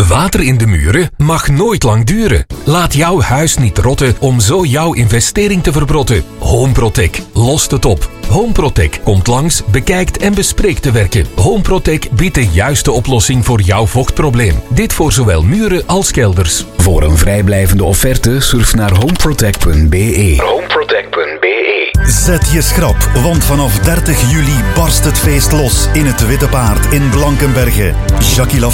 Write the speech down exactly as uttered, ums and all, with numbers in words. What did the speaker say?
Water in de muren mag nooit lang duren. Laat jouw huis niet rotten om zo jouw investering te verbrotten. HomeProtect lost het op. HomeProtect komt langs, bekijkt en bespreekt de werken. HomeProtect biedt de juiste oplossing voor jouw vochtprobleem. Dit voor zowel muren als kelders. Voor een vrijblijvende offerte surf naar homeprotect punt b e. homeprotect punt b e. Zet je schrap, want vanaf dertig juli barst het feest los in het Witte Paard in Blankenberge. Jackie